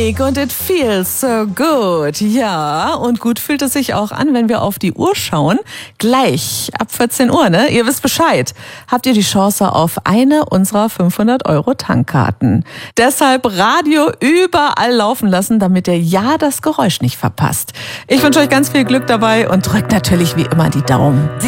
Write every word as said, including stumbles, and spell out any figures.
Monique und It Feels So Good. Ja, und gut fühlt es sich auch an, wenn wir auf die Uhr schauen. Gleich ab vierzehn Uhr, ne? Ihr wisst Bescheid. Habt ihr die Chance auf eine unserer fünfhundert Euro Tankkarten. Deshalb Radio überall laufen lassen, damit ihr ja das Geräusch nicht verpasst. Ich wünsche euch ganz viel Glück dabei und drückt natürlich wie immer die Daumen.